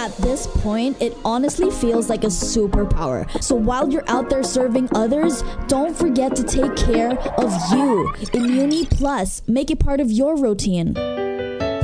At this point, it honestly feels like a superpower. So while you're out there serving others, don't forget to take care of you. Immuni Plus, make it part of your routine.